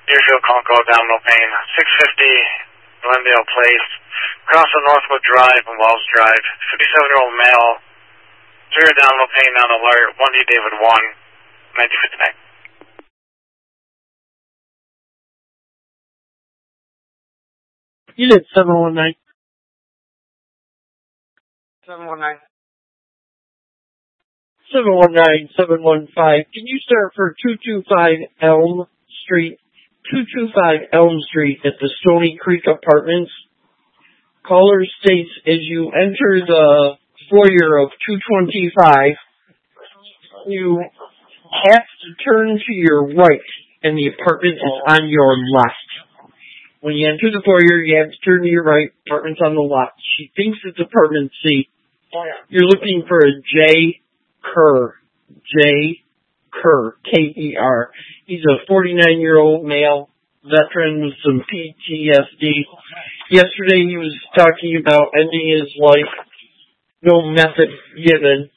Deerfield, Concord, Domino Payne, 650 Glendale Place, across the Northwood Drive and Wells Drive, 57-year-old male, 0 Domino Payne on alert, 1D David 1, 1959. Unit 719. 719. 719-715. Can you start for 225 Elm Street? 225 Elm Street at the Stony Creek Apartments. Caller states as you enter the foyer of 225, you have to turn to your right, and the apartment is on your left. When you enter the foyer, you have to turn to your right, apartment's on the left. She thinks it's apartment C. You're looking for a J. Kerr. J. Kerr. K-E-R. He's a 49-year-old male veteran with some PTSD. Yesterday he was talking about ending his life. No method given.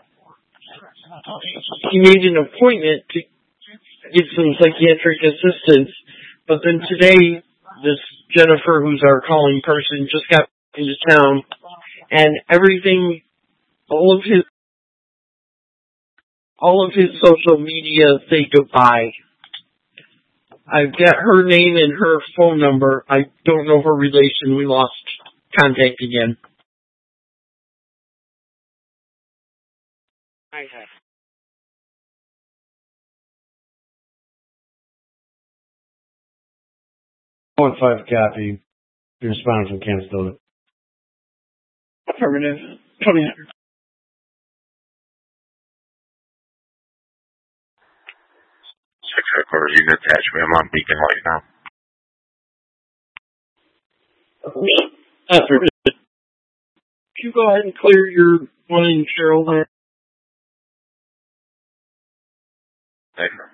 He made an appointment to get some psychiatric assistance. But then today, this Jennifer, who's our calling person, just got into town. And everything, all of his social media say goodbye. I've got her name and her phone number. I don't know her relation. We lost contact again. I have. 1-5 copy. You're responding from Canastota. Affirmative. Coming in. 6 headquarters, you can attach me. I'm on Beacon right now. Affirmative. Can you go ahead and clear your one in Cheryl there? Thank you.